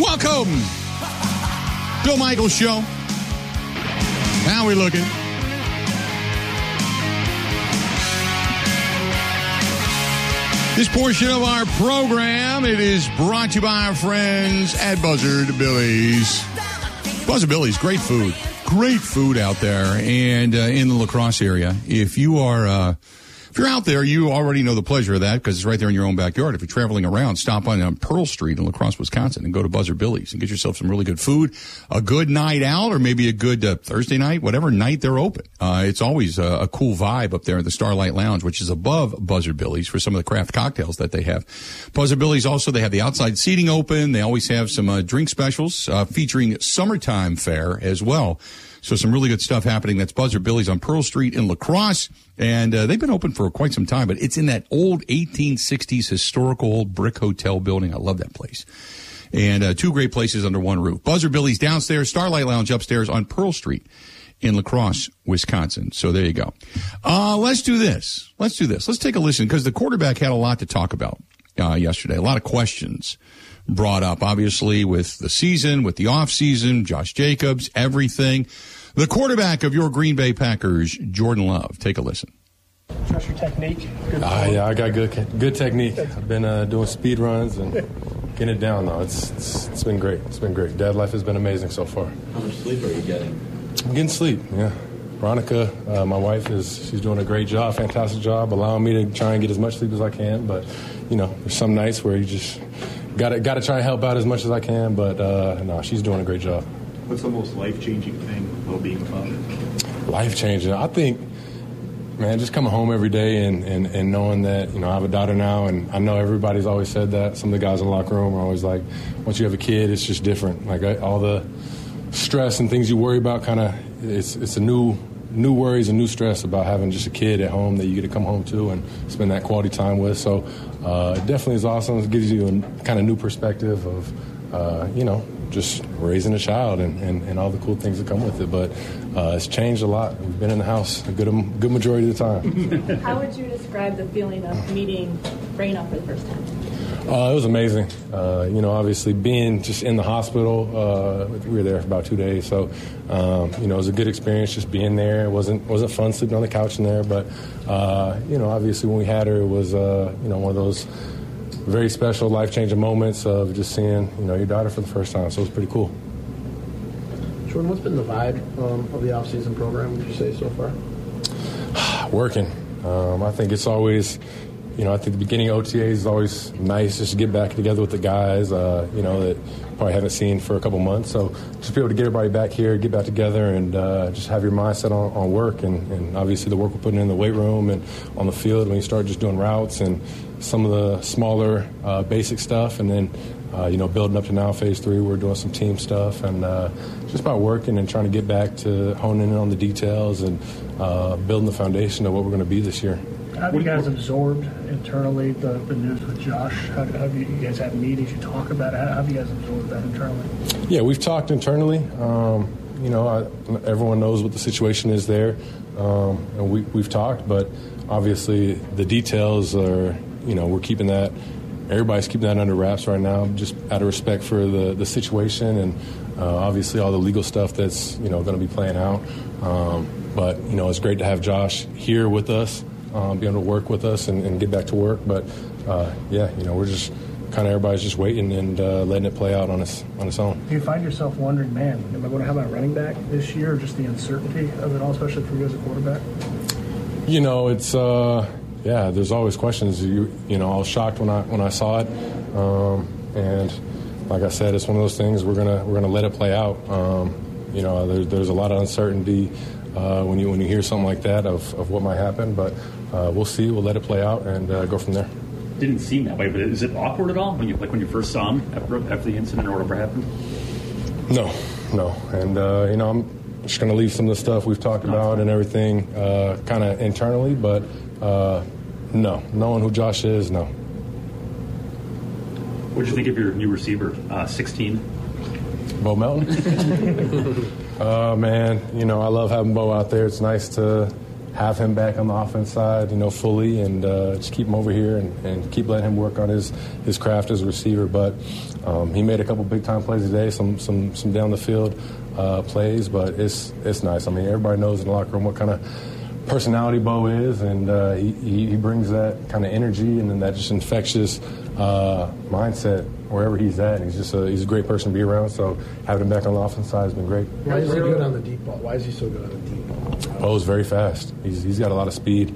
Welcome. Bill Michaels Show. How we looking? This portion of our program, it is brought to you by our friends at Buzzard Billy's. Buzzard Billy's, great food. Great food out there and in the La Crosse area. If you're out there, you already know the pleasure of that because it's right there in your own backyard. If you're traveling around, stop on Pearl Street in La Crosse, Wisconsin, and go to Buzzard Billy's and get yourself some really good food, a good night out, or maybe a good Thursday night, whatever night they're open. It's always a cool vibe up there at the Starlight Lounge, which is above Buzzard Billy's for some of the craft cocktails that they have. Buzzard Billy's also, they have the outside seating open. They always have some drink specials featuring summertime fare as well. So some really good stuff happening. That's Buzzard Billy's on Pearl Street in La Crosse. And they've been open for quite some time, but it's in that old 1860s historical old brick hotel building. I love that place. And two great places under one roof. Buzzard Billy's downstairs, Starlight Lounge upstairs on Pearl Street in La Crosse, Wisconsin. So there you go. Let's do this. Let's take a listen because the quarterback had a lot to talk about yesterday. A lot of questions brought up, obviously, with the season, with the offseason, Josh Jacobs, everything. The quarterback of your Green Bay Packers, Jordan Love. Take a listen. Trust your technique? Yeah, I got good technique. I've been doing speed runs and getting it down, though. It's been great. It's been great. Dad life has been amazing so far. How much sleep are you getting? I'm getting sleep, yeah. Veronica, my wife, she's doing a great job, fantastic job, allowing me to try and get as much sleep as I can. But, there's some nights where you just got to try and help out as much as I can. But, no, she's doing a great job. What's the most life-changing thing about being a father? Life-changing? I think, man, just coming home every day and knowing that, I have a daughter now, and I know everybody's always said that. Some of the guys in the locker room are always like, once you have a kid, it's just different. Like, all the stress and things you worry about it's a new worries and new stress about having just a kid at home that you get to come home to and spend that quality time with. So it definitely is awesome. It gives you a kind of new perspective of, just raising a child and all the cool things that come with it. But it's changed a lot. We've been in the house a good majority of the time. How would you describe the feeling of meeting Reyna for the first time? It was amazing. Obviously being just in the hospital, we were there for about 2 days. So, it was a good experience just being there. It wasn't fun sleeping on the couch in there. But, obviously when we had her, it was, one of those very special, life-changing moments of just seeing, your daughter for the first time. So it was pretty cool. Jordan, what's been the vibe of the off-season program, would you say, so far? Working. I think it's always... I think the beginning of OTAs is always nice just to get back together with the guys, that probably haven't seen for a couple months. So just be able to get everybody back here, get back together, and just have your mindset on work. And obviously the work we're putting in the weight room and on the field when you start just doing routes and some of the smaller basic stuff. And then, building up to now phase 3, we're doing some team stuff. And just about working and trying to get back to honing in on the details and building the foundation of what we're going to be this year. How have you guys absorbed internally the news with Josh? How have you guys had meetings? You talk about it. How have you guys absorbed that internally? Yeah, we've talked internally. Everyone knows what the situation is there, and we've talked. But obviously, the details are. We're keeping that. Everybody's keeping that under wraps right now, just out of respect for the situation and obviously all the legal stuff that's going to be playing out. But it's great to have Josh here with us. Be able to work with us and get back to work. But, we're just kind of everybody's just waiting and letting it play out on its own. Do you find yourself wondering, man, am I going to have a running back this year, or just the uncertainty of it all, especially for you as a quarterback? It's, there's always questions. I was shocked when I saw it. And like I said, it's one of those things we're gonna let it play out. There's a lot of uncertainty when you hear something like that of what might happen, but we'll see. We'll let it play out and go from there. Didn't seem that way, but is it awkward at all when you first saw him after the incident or whatever happened? No, and I'm just going to leave some of the stuff we've talked about and everything kind of internally, but no, knowing who Josh is, no. What did you think of your new receiver, 16? Bo Melton? Man, I love having Bo out there. It's nice to, have him back on the offense side, fully, and just keep him over here and keep letting him work on his craft as a receiver. But he made a couple big-time plays today, some down-the-field plays, but it's nice. I mean, everybody knows in the locker room what kind of personality Bo is, and he brings that kind of energy and then that just infectious mindset wherever he's at. And he's a great person to be around, so having him back on the offense side has been great. Why is he good on the deep ball? Why is he so good on the deep ball? Bo's very fast. He's got a lot of speed,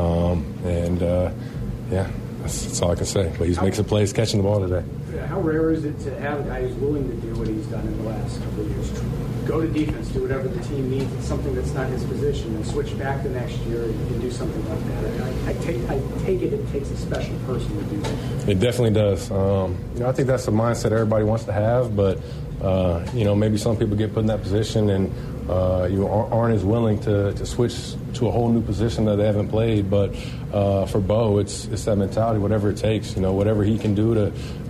that's all I can say. But he's making some plays catching the ball today. How rare is it to have a guy who's willing to do what he's done in the last couple of years? Go to defense, do whatever the team needs. It's something that's not his position, and switch back the next year and do something like that. I take it takes a special person to do that. It definitely does. I think that's the mindset everybody wants to have, but maybe some people get put in that position and aren't as willing to switch to a whole new position that they haven't played. But for Bo, it's that mentality, whatever it takes, whatever he can do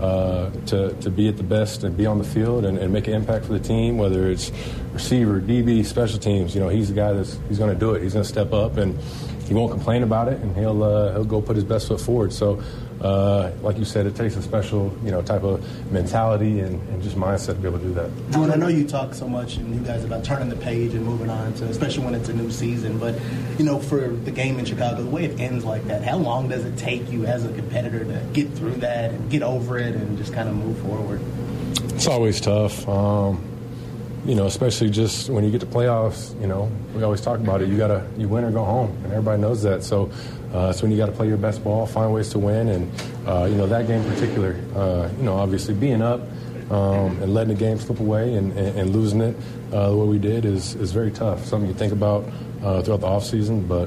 to be at the best and be on the field and make an impact for the team, whether it's receiver, DB, special teams. He's the guy he's going to do it. He's going to step up, and he won't complain about it, and he'll go put his best foot forward. So, like you said, it takes a special, type of mentality and just mindset to be able to do that. Jordan, I know you talk so much, and you guys about turning the page and moving on to, especially when it's a new season. But for the game in Chicago, the way it ends like that, how long does it take you as a competitor to get through that and get over it and just kind of move forward? It's always tough. Especially just when you get to playoffs, we always talk about it. You win or go home, and everybody knows that. So it's when you got to play your best ball, find ways to win, and that game in particular, obviously being up and letting the game slip away and losing it the way we did is very tough. Something you think about throughout the off season, but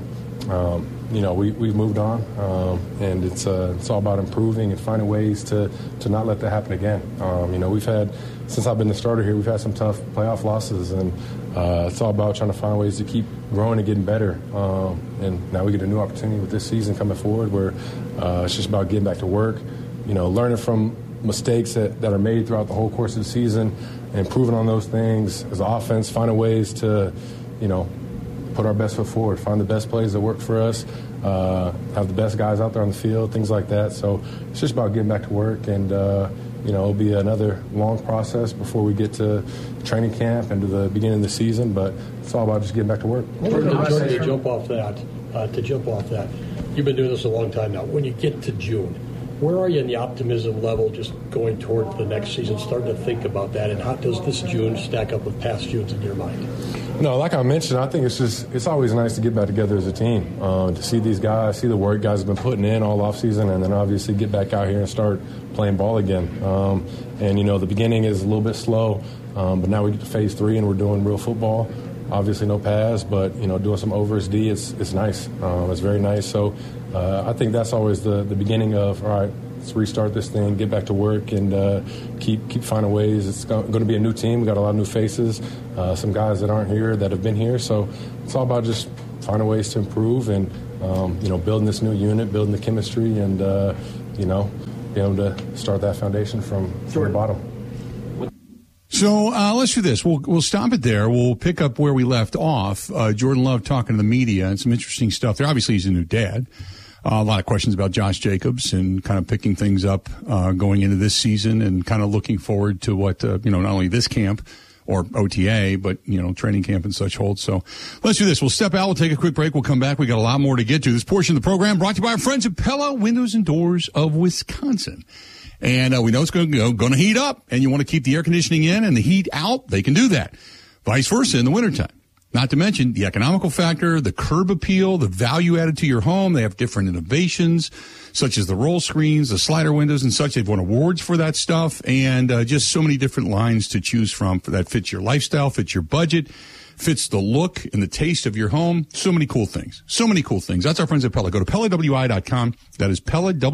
we've moved on, and it's all about improving and finding ways to not let that happen again. We've had, since I've been the starter here, we've had some tough playoff losses, and it's all about trying to find ways to keep growing and getting better. And now we get a new opportunity with this season coming forward where it's just about getting back to work, learning from mistakes that are made throughout the whole course of the season and improving on those things as an offense, finding ways to, put our best foot forward, find the best plays that work for us, have the best guys out there on the field, things like that. So it's just about getting back to work, and it'll be another long process before we get to training camp and to the beginning of the season, but it's all about just getting back to work. To jump off that, you've been doing this a long time now. When you get to June, where are you in the optimism level just going toward the next season, starting to think about that, and how does this June stack up with past Junes in your mind? No, like I mentioned, I think it's always nice to get back together as a team, to see these guys, see the work guys have been putting in all offseason, and then obviously get back out here and start playing ball again. The beginning is a little bit slow, but now we get to phase 3 and we're doing real football. Obviously no pass, but, doing some overs D, it's nice. It's very nice. So I think that's always the beginning of, all right, let's restart this thing, get back to work, and keep finding ways. It's going to be a new team. We got a lot of new faces, some guys that aren't here that have been here. So it's all about just finding ways to improve and, building this new unit, building the chemistry, and, being able to start that foundation from the bottom. So let's do this. We'll stop it there. We'll pick up where we left off. Jordan Love talking to the media and some interesting stuff there. Obviously, he's a new dad. A lot of questions about Josh Jacobs and kind of picking things up going into this season and kind of looking forward to what, not only this camp or OTA, but, training camp and such holds. So let's do this. We'll step out. We'll take a quick break. We'll come back. We got a lot more to get to. This portion of the program brought to you by our friends at Pella Windows and Doors of Wisconsin. And we know it's going to heat up, and you want to keep the air conditioning in and the heat out. They can do that. Vice versa in the wintertime. Not to mention the economical factor, the curb appeal, the value added to your home. They have different innovations, such as the roll screens, the slider windows, and such. They've won awards for that stuff, and just so many different lines to choose from that fits your lifestyle, fits your budget, fits the look and the taste of your home. So many cool things. That's our friends at Pella. Go to PellaWI.com. That is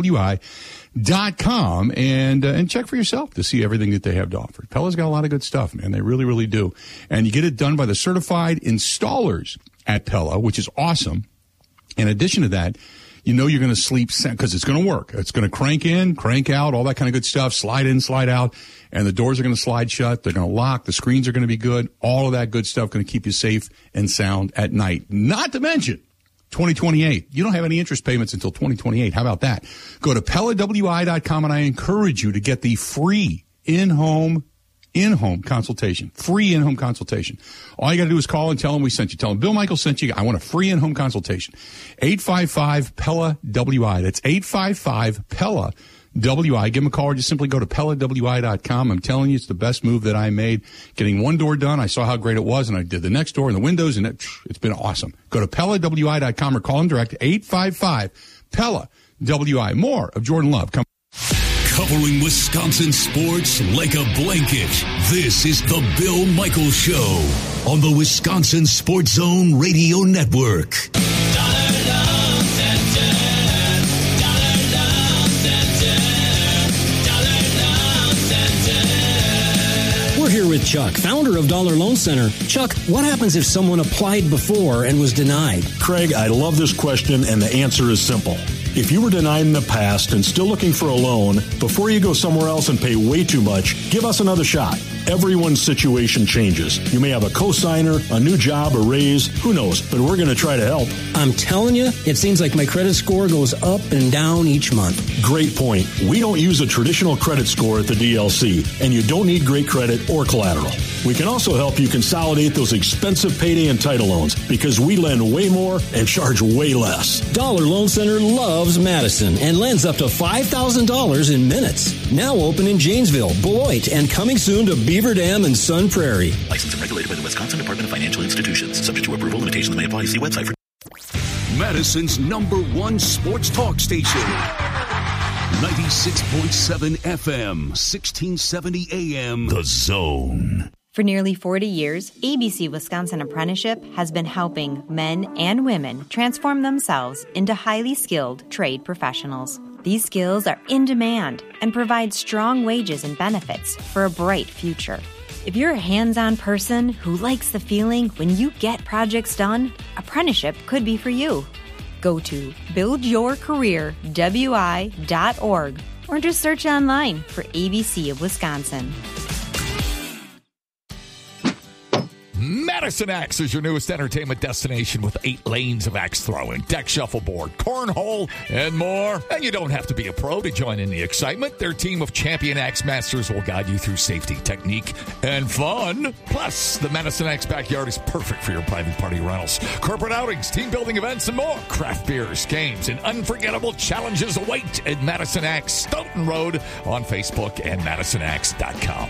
PellaWI.com and check for yourself to see everything that they have to offer. Pella's got a lot of good stuff, man. They really, really do. And you get it done by the certified installers at Pella, which is awesome. In addition to that, you're going to sleep because it's going to work. It's going to crank in, crank out, all that kind of good stuff, slide in, slide out, and the doors are going to slide shut. They're going to lock. The screens are going to be good. All of that good stuff going to keep you safe and sound at night. Not to mention 2028. You don't have any interest payments until 2028. How about that? Go to PellaWI.com, and I encourage you to get the free in-home consultation. Free in-home consultation. All you got to do is call and tell them we sent you. Tell them Bill Michaels sent you. I want a free in-home consultation. 855-PELLA-WI. That's 855-PELLA-WI. Give them a call or just simply go to PellaWI.com. I'm telling you, it's the best move that I made. Getting one door done, I saw how great it was, and I did the next door and the windows, and it's been awesome. Go to PellaWI.com or call them direct, 855-PELLA-WI. More of Jordan Love. Come. Covering Wisconsin sports like a blanket. This is the Bill Michaels Show on the Wisconsin Sports Zone Radio Network. We're here with Chuck, founder of Dollar Loan Center. Chuck, what happens if someone applied before and was denied? Craig, I love this question, and the answer is simple. If you were denied in the past and still looking for a loan, before you go somewhere else and pay way too much, give us another shot. Everyone's situation changes. You may have a cosigner, a new job, a raise, who knows, but we're going to try to help. I'm telling you, it seems like my credit score goes up and down each month. Great point. We don't use a traditional credit score at the DLC, and you don't need great credit or collateral. We can also help you consolidate those expensive payday and title loans because we lend way more and charge way less. Dollar Loan Center loves Madison and lends up to $5,000 in minutes. Now open in Janesville, Beloit, and coming soon to Beaver Dam and Sun Prairie. Licensed and regulated by the Wisconsin Department of Financial Institutions. Subject to approval. Limitations may apply. See website for Madison's #1 sports talk station. 96.7 FM, 1670 AM. The Zone. For nearly 40 years, ABC Wisconsin Apprenticeship has been helping men and women transform themselves into highly skilled trade professionals. These skills are in demand and provide strong wages and benefits for a bright future. If you're a hands-on person who likes the feeling when you get projects done, apprenticeship could be for you. Go to buildyourcareerwi.org or just search online for ABC of Wisconsin. Madison Axe is your newest entertainment destination with 8 lanes of axe throwing, deck shuffleboard, cornhole, and more. And you don't have to be a pro to join in the excitement. Their team of champion axe masters will guide you through safety, technique, and fun. Plus, the Madison Axe backyard is perfect for your private party rentals, corporate outings, team building events, and more. Craft beers, games, and unforgettable challenges await at Madison Axe, Stoughton Road on Facebook and MadisonAxe.com.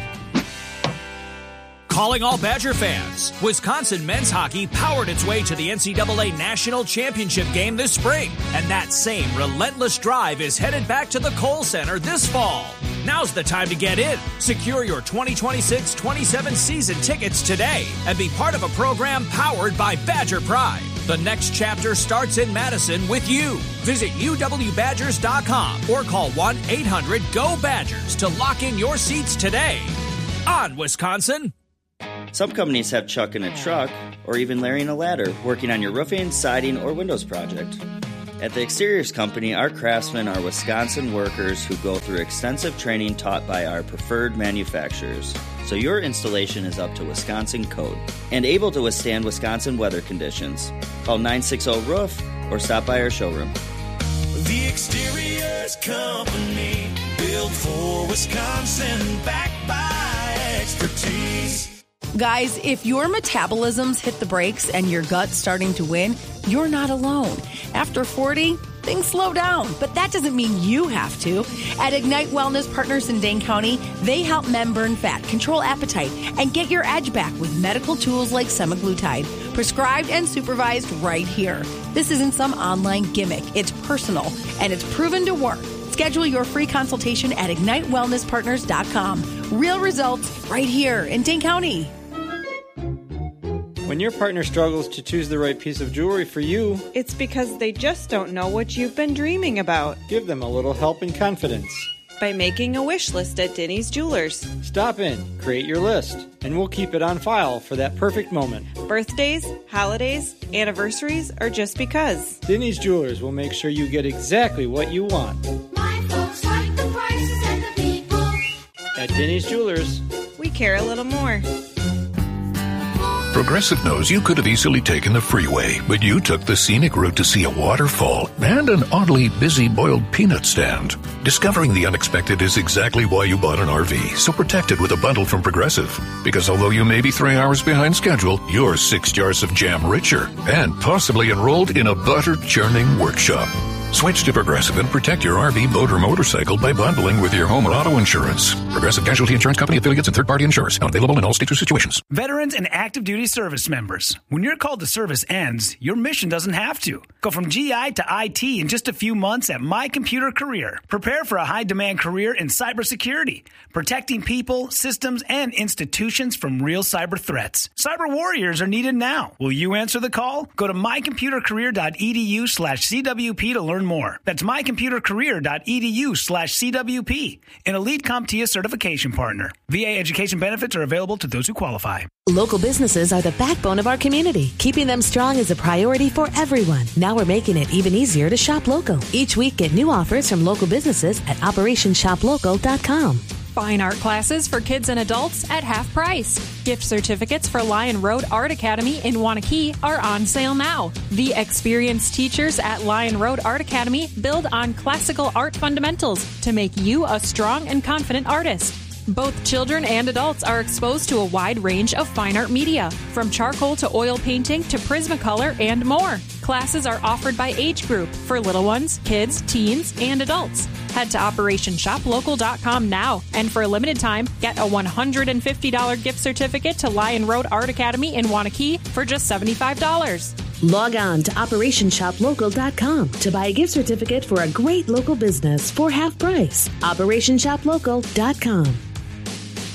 Calling all Badger fans. Wisconsin men's hockey powered its way to the NCAA National Championship game this spring. And that same relentless drive is headed back to the Kohl Center this fall. Now's the time to get in. Secure your 2026-27 season tickets today and be part of a program powered by Badger Pride. The next chapter starts in Madison with you. Visit UWBadgers.com or call 1-800-GO-BADGERS to lock in your seats today. On Wisconsin. Some companies have Chuck in a truck, or even Larry in a ladder, working on your roofing, siding, or windows project. At the Exteriors Company, our craftsmen are Wisconsin workers who go through extensive training taught by our preferred manufacturers, so your installation is up to Wisconsin code and able to withstand Wisconsin weather conditions. Call 960-ROOF or stop by our showroom. The Exteriors Company, built for Wisconsin, backed by expertise. Guys, if your metabolism's hit the brakes and your gut's starting to win, you're not alone. After 40, things slow down, but that doesn't mean you have to. At Ignite Wellness Partners in Dane County, they help men burn fat, control appetite, and get your edge back with medical tools like semaglutide, prescribed and supervised right here. This isn't some online gimmick. It's personal, and it's proven to work. Schedule your free consultation at IgniteWellnessPartners.com. Real results right here in Dane County. When your partner struggles to choose the right piece of jewelry for you, it's because they just don't know what you've been dreaming about. Give them a little help and confidence by making a wish list at Denny's Jewelers. Stop in, create your list, and we'll keep it on file for that perfect moment. Birthdays, holidays, anniversaries, or just because. Denny's Jewelers will make sure you get exactly what you want. My folks like the prices and the people. At Denny's Jewelers, we care a little more. For Progressive knows you could have easily taken the freeway, but you took the scenic route to see a waterfall and an oddly busy boiled peanut stand. Discovering the unexpected is exactly why you bought an RV, so protect it with a bundle from Progressive. Because although you may be 3 hours behind schedule, you're 6 jars of jam richer and possibly enrolled in a butter churning workshop. Switch to Progressive and protect your RV, boat, or motorcycle by bundling with your home and auto insurance. Progressive Casualty Insurance Company affiliates and third-party insurers. Not available in all states or situations. Veterans and active duty service members. When your call to service ends, your mission doesn't have to. Go from GI to IT in just a few months at My Computer Career. Prepare for a high-demand career in cybersecurity, protecting people, systems, and institutions from real cyber threats. Cyber warriors are needed now. Will you answer the call? Go to mycomputercareer.edu/CWP to learn more. That's mycomputercareer.edu/CWP, an elite CompTIA certification partner. VA education benefits are available to those who qualify. Local businesses are the backbone of our community. Keeping them strong is a priority for everyone. Now we're making it even easier to shop local. Each week, get new offers from local businesses at OperationShopLocal.com. Fine art classes for kids and adults at half price. Gift certificates for Lion Road Art Academy in Wanakee are on sale now. The experienced teachers at Lion Road Art Academy build on classical art fundamentals to make you a strong and confident artist. Both children and adults are exposed to a wide range of fine art media, from charcoal to oil painting to Prismacolor and more. Classes are offered by age group for little ones, kids, teens, and adults. Head to OperationShopLocal.com now, and for a limited time, get a $150 gift certificate to Lion Road Art Academy in Wanakee for just $75. Log on to OperationShopLocal.com to buy a gift certificate for a great local business for half price. OperationShopLocal.com.